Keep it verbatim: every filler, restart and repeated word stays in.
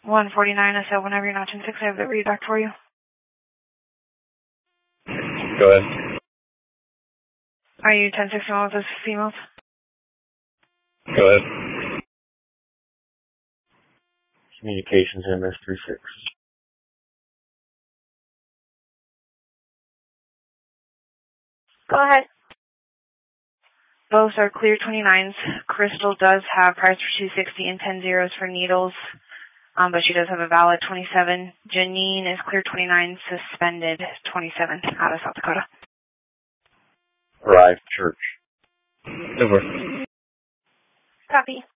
one forty-nine, I said whenever you're not ten six, I have the read back for you. Go ahead. Are you ten six with those females? Go ahead. Communications M S three six. Go ahead. Both are clear twenty-nines. Crystal does have price for two sixty and ten zeros for needles, um, but she does have a valid twenty-seven. Janine is clear twenty-nine, suspended twenty-seven out of South Dakota. Arrive, church. Over. Copy.